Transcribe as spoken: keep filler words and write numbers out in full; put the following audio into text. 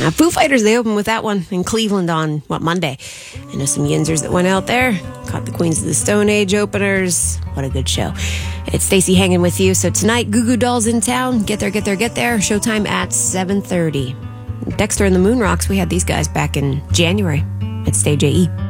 Uh, Foo Fighters, they opened with that one in Cleveland on, what, Monday. I know some Yinzers that went out there, caught the Queens of the Stone Age openers. What a good show. It's Stacey hanging with you. So tonight, Goo Goo Dolls in town. Get there, get there, get there. Showtime at seven thirty. Dexter and the Moon Rocks, we had these guys back in January at Stage A E.